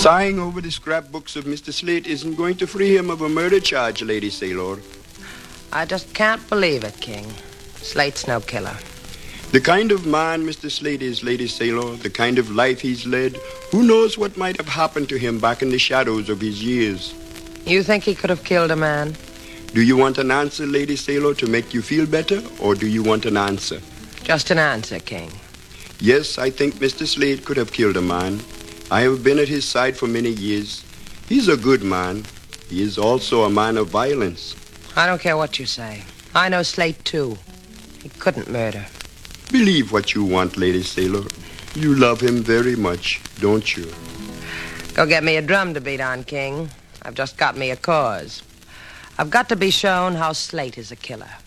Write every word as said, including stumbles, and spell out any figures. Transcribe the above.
Sighing over the scrapbooks of Mister Slate isn't going to free him of a murder charge, Lady Saylor. I just can't believe it, King. Slate's no killer. The kind of man Mister Slate is, Lady Saylor, the kind of life he's led, who knows what might have happened to him back in the shadows of his years. You think he could have killed a man? Do you want an answer, Lady Saylor, to make you feel better, or do you want an answer? Just an answer, King. Yes, I think Mister Slate could have killed a man. I have been at his side for many years. He's a good man. He is also a man of violence. I don't care what you say. I know Slate, too. He couldn't murder. Believe what you want, Lady Saylor. You love him very much, don't you? Go get me a drum to beat on, King. I've just got me a cause. I've got to be shown how Slate is a killer.